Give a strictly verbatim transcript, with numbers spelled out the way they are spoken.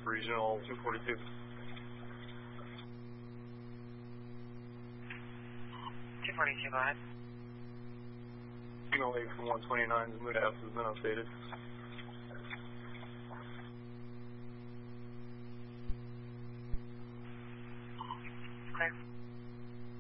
Regional two forty-two. two forty-two, go ahead. Signal eight from one twenty-nine's mood house has been updated. Clear.